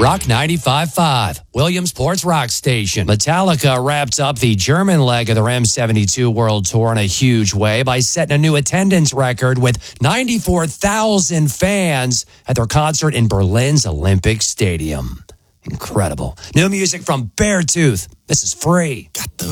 Rock 95.5, Williamsport's rock station. Metallica wrapped up the German leg of their M72 World Tour in a huge way by setting a new attendance record with 94,000 fans at their concert in Berlin's Olympic Stadium. Incredible. New music from Beartooth. This is free. Got the